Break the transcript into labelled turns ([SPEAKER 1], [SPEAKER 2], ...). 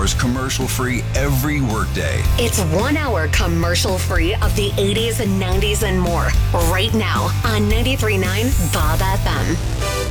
[SPEAKER 1] hours commercial-free every workday.
[SPEAKER 2] It's 1 hour commercial-free of the 80s and 90s and more right now on 93.9 Bob FM.